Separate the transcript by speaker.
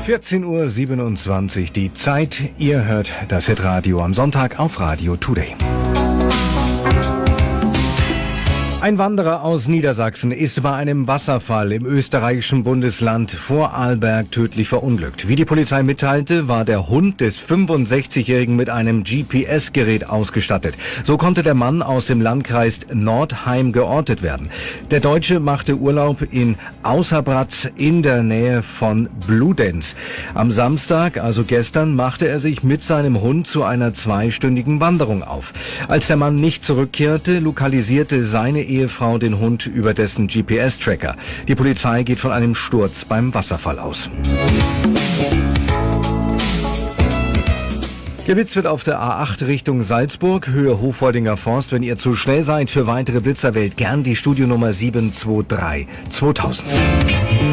Speaker 1: 14:27 Uhr die Zeit. Ihr hört das Hitradio am Sonntag auf Radio Today. Ein Wanderer aus Niedersachsen ist bei einem Wasserfall im österreichischen Bundesland Vorarlberg tödlich verunglückt. Wie die Polizei mitteilte, war der Hund des 65-Jährigen mit einem GPS-Gerät ausgestattet. So konnte der Mann aus dem Landkreis Nordheim geortet werden. Der Deutsche machte Urlaub in Außerbratz in der Nähe von Bludenz. Am Samstag, also gestern, machte er sich mit seinem Hund zu einer 2-stündigen Wanderung auf. Als der Mann nicht zurückkehrte, lokalisierte seine Ehefrau den Hund über dessen GPS-Tracker. Die Polizei geht von einem Sturz beim Wasserfall aus. Geblitzt wird auf der A8 Richtung Salzburg, Höhe Hochfoldinger Forst. Wenn ihr zu schnell seid für weitere Blitzer, wählt gern die Studionummer 723 2000.